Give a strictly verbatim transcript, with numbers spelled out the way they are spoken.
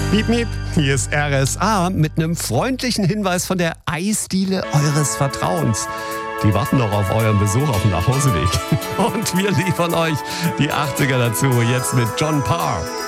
Miep, miep, hier ist R S A mit einem freundlichen Hinweis von der Eisdiele eures Vertrauens. Die warten noch auf euren Besuch auf dem Nachhauseweg. Und wir liefern euch die achtziger dazu, jetzt mit John Parr.